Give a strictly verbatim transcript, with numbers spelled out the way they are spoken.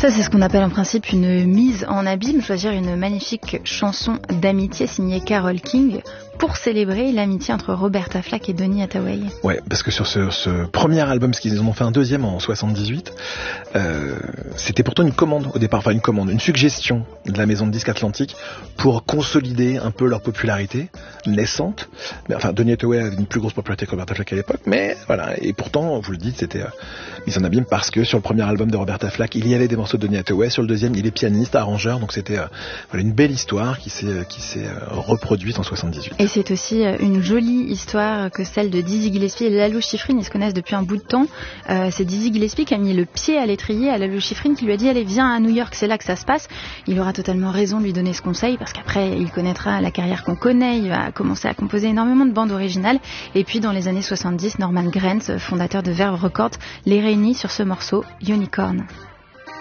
Ça, c'est ce qu'on appelle en principe une mise en abîme, choisir une magnifique chanson d'amitié signée Carole King pour célébrer l'amitié entre Roberta Flack et Donny Hathaway. Ouais, parce que sur ce, ce premier album, parce qu'ils en ont fait un deuxième en soixante-dix-huit, euh, c'était pourtant une commande au départ, enfin une commande, une suggestion de la maison de disques Atlantique pour consolider un peu leur popularité naissante. Mais enfin, Donny Hathaway avait une plus grosse popularité que Roberta Flack à l'époque, mais voilà. Et pourtant, vous le dites, c'était euh, mise en abîme parce que sur le premier album de Roberta Flack, il y avait des morceaux de Donny Hathaway. Sur le deuxième, il est pianiste, arrangeur, donc c'était euh, voilà, une belle histoire qui s'est euh, qui s'est euh, reproduite en soixante-dix-huit. Et c'est aussi une jolie histoire que celle de Dizzy Gillespie et Lalo Schifrin. Ils se connaissent depuis un bout de temps. Euh, c'est Dizzy Gillespie qui a mis le pied à l'étrier à Lalo Schifrin, qui lui a dit allez, viens à New York, c'est là que ça se passe. Il aura totalement raison de lui donner ce conseil parce qu'après il connaîtra la carrière qu'on connaît, il va commencer à composer énormément de bandes originales. Et puis dans les années soixante-dix, Norman Granz, fondateur de Verve Records, les réunit sur ce morceau Unicorn.